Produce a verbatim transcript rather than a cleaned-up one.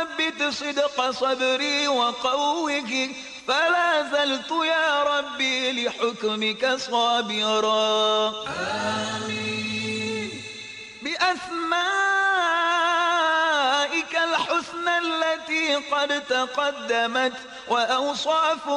وثبت صدق صدري وقوه فلا زلت يا ربي لحكمك صابرا. آمين. بأسمائك الحسنى التي قد تقدمت وأوصاف